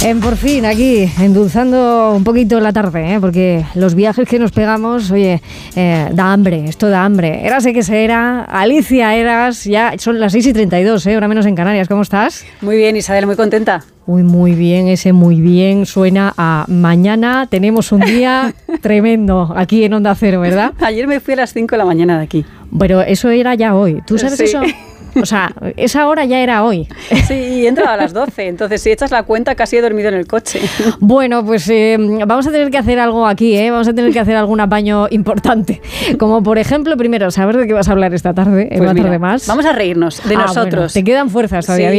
En Por Fin, aquí, endulzando un poquito la tarde, porque los viajes que nos pegamos, oye, da hambre, esto da hambre. Érase que se era, Alicia Eras, ya son las 6:32, ahora menos en Canarias. ¿Cómo estás? Muy bien, Isabel, muy contenta. Uy, muy bien, ese muy bien suena a mañana. Tenemos un día tremendo aquí en Onda Cero, ¿verdad? Ayer me fui a las 5 de la mañana de aquí. Pero eso era ya hoy. ¿Tú sabes Sí. eso? O sea, esa hora ya era hoy. Sí, y he entrado a las 12, entonces si echas la cuenta casi he dormido en el coche. Bueno, pues vamos a tener que hacer algo aquí, vamos a tener que hacer algún apaño importante. Como por ejemplo, primero, saber de qué vas a hablar esta tarde, en Pues una mira, tarde más. vamos a reírnos de nosotros. Bueno, te quedan fuerzas todavía. Sí.